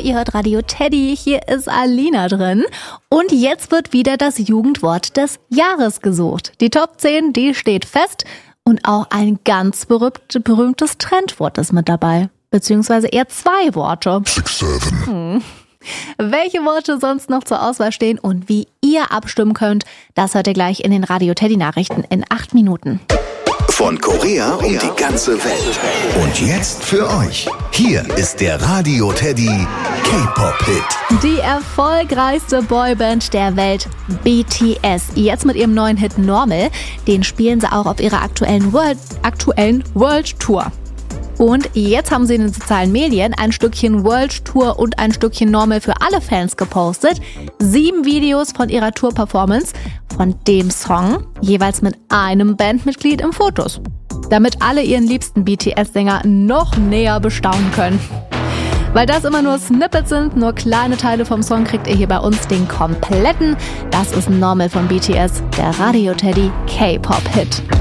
ihr hört Radio Teddy, hier ist Alina drin. Und jetzt wird wieder das Jugendwort des Jahres gesucht. Die Top 10, die steht fest. Und auch ein ganz berühmtes Trendwort ist mit dabei. Beziehungsweise eher 2 Worte. 6, 7. Welche Worte sonst noch zur Auswahl stehen und wie ihr abstimmen könnt, das hört ihr gleich in den Radio Teddy Nachrichten in 8 Minuten. Von Korea um die ganze Welt. Und jetzt für euch. Hier ist der Radio Teddy K-Pop-Hit. Die erfolgreichste Boyband der Welt, BTS. Jetzt mit ihrem neuen Hit Normal. Den spielen sie auch auf ihrer aktuellen World Tour. Und jetzt haben sie in den sozialen Medien ein Stückchen World Tour und ein Stückchen Normal für alle Fans gepostet. 7 Videos von ihrer Tour-Performance von dem Song, jeweils mit einem Bandmitglied im Fotos. Damit alle ihren liebsten BTS-Sänger noch näher bestaunen können. Weil das immer nur Snippets sind, nur kleine Teile vom Song, kriegt ihr hier bei uns den kompletten. Das ist Normal von BTS, der Radio Teddy K-Pop-Hit.